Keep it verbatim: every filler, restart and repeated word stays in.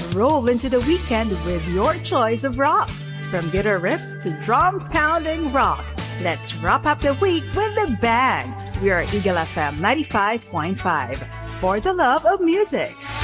roll into the weekend with your choice of rock. From guitar riffs to drum-pounding rock, let's wrap up the week with the band. We are Eagle F M ninety-five point five for the love of music.